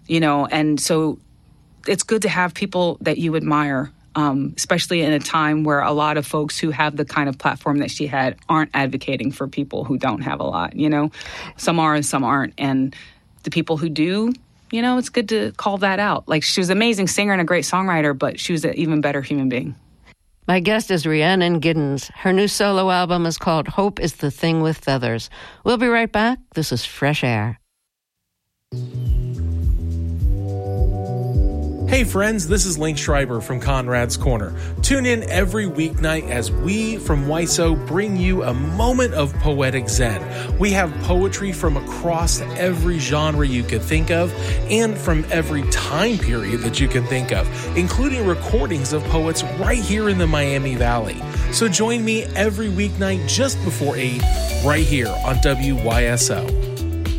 and so it's good to have people that you admire, especially in a time where a lot of folks who have the kind of platform that she had aren't advocating for people who don't have a lot, Some are and some aren't. And the people who do, it's good to call that out. Like, she was an amazing singer and a great songwriter, but she was an even better human being. My guest is Rhiannon Giddens. Her new solo album is called Hope is the Thing with Feathers. We'll be right back. This is Fresh Air. Hey friends, this is Link Schreiber from Conrad's Corner. Tune in every weeknight as we from WISO bring you a moment of poetic zen. We have poetry from across every genre you could think of and from every time period that you can think of, including recordings of poets right here in the Miami Valley. So join me every weeknight just before 8 right here on WYSO.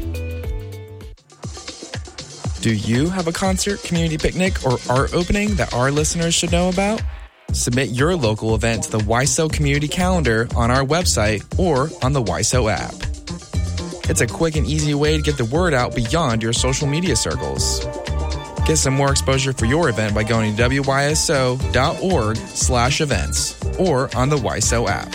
Do you have a concert, community picnic, or art opening that our listeners should know about? Submit your local event to the WISO community calendar on our website or on the WISO app. It's a quick and easy way to get the word out beyond your social media circles. Get some more exposure for your event by going to wyso.org/events or on the WISO app.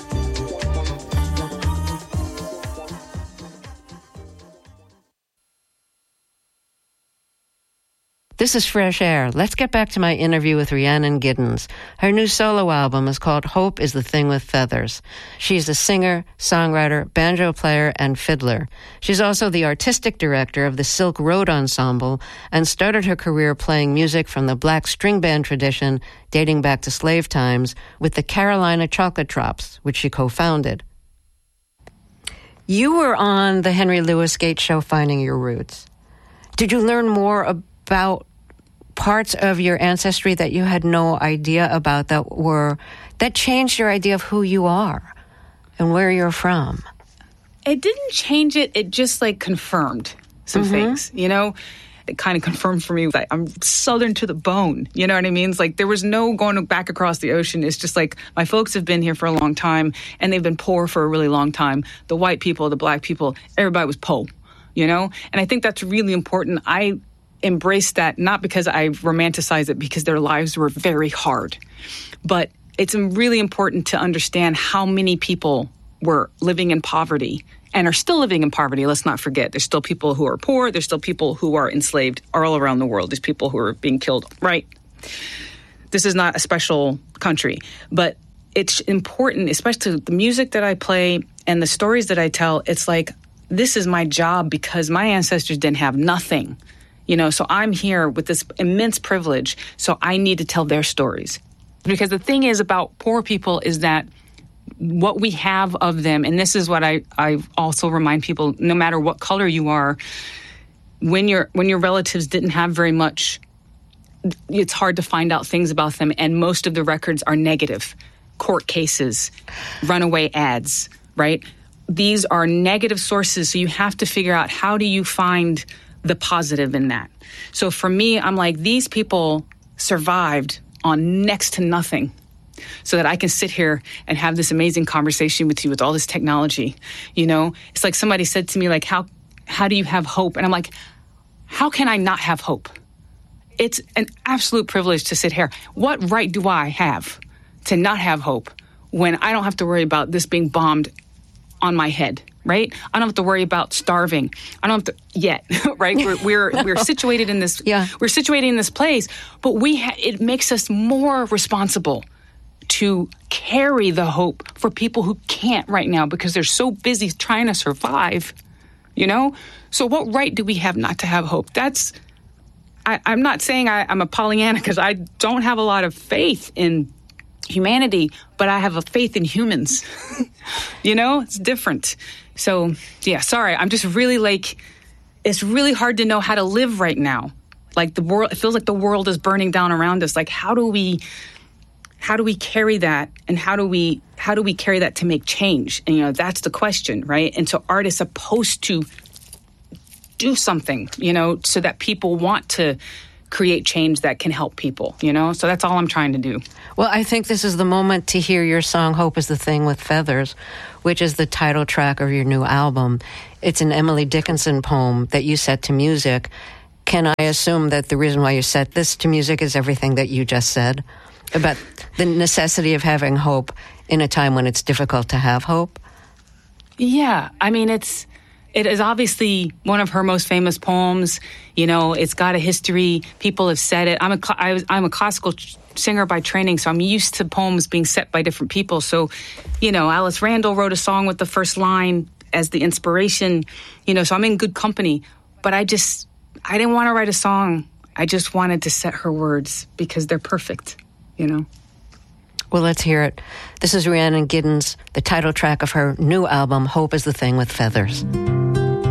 This is Fresh Air. Let's get back to my interview with Rhiannon Giddens. Her new solo album is called Hope is the Thing with Feathers. She's a singer, songwriter, banjo player, and fiddler. She's also the artistic director of the Silk Road Ensemble and started her career playing music from the black string band tradition dating back to slave times with the Carolina Chocolate Drops, which she co-founded. You were on the Henry Louis Gates show, Finding Your Roots. Did you learn more about parts of your ancestry that you had no idea about that changed your idea of who you are and where you're from? It didn't change it. It just confirmed some things, It kind of confirmed for me that I'm Southern to the bone. You know what I mean? It's like there was no going back across the ocean. It's just like my folks have been here for a long time and they've been poor for a really long time. The white people, the black people, everybody was po, And I think that's really important. I embrace that not because I romanticize it, because their lives were very hard. But it's really important to understand how many people were living in poverty and are still living in poverty. Let's not forget, there's still people who are poor. There's still people who are enslaved all around the world. There's people who are being killed, right? This is not a special country. But it's important, especially the music that I play and the stories that I tell. It's like, this is my job because my ancestors didn't have nothing. So I'm here with this immense privilege, so I need to tell their stories. Because the thing is about poor people is that what we have of them, and this is what I also remind people, no matter what color you are, when your relatives didn't have very much, it's hard to find out things about them, and most of the records are negative. Court cases, runaway ads, right? These are negative sources, so you have to figure out how do you find the positive in that. So for me, I'm like, these people survived on next to nothing so that I can sit here and have this amazing conversation with you with all this technology. It's like somebody said to me, like, how do you have hope? And I'm like, how can I not have hope? It's an absolute privilege to sit here. What right do I have to not have hope when I don't have to worry about this being bombed on my head? Right? I don't have to worry about starving. I don't have to yet, right? We're situated in this. Yeah. We're situated in this place, but it makes us more responsible to carry the hope for people who can't right now because they're so busy trying to survive. So what right do we have not to have hope? I'm not saying I'm a Pollyanna because I don't have a lot of faith in humanity, but I have a faith in humans. It's different. So, yeah, sorry. I'm just really it's really hard to know how to live right now. Like the world, it feels like the world is burning down around us. Like, how do we carry that? And how do we carry that to make change? And, that's the question, right? And so art is supposed to do something, so that people want to create change that can help people, So that's all I'm trying to do. Well, I think this is the moment to hear your song, Hope is the Thing with Feathers, which is the title track of your new album. It's an Emily Dickinson poem that you set to music. Can I assume that the reason why you set this to music is everything that you just said about the necessity of having hope in a time when it's difficult to have hope? Yeah, I mean, it is obviously one of her most famous poems. You know, it's got a history. People have said it. I'm a classical singer by training, so I'm used to poems being set by different people. So, you know, Alice Randall wrote a song with the first line as the inspiration. You know, so I'm in good company. But I didn't want to write a song. I just wanted to set her words because they're perfect, you know. Well, let's hear it. This is Rhiannon Giddens, the title track of her new album, Hope is the Thing with Feathers.